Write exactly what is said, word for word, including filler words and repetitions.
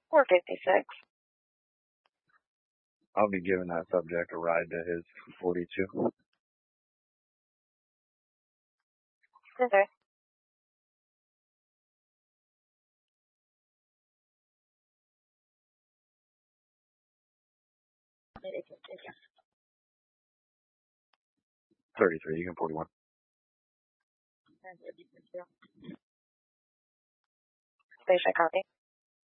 four fifty-six. I'll be giving that subject a ride to his forty-two. Yes, sir. thirty-three, you can forty-one. Station copy.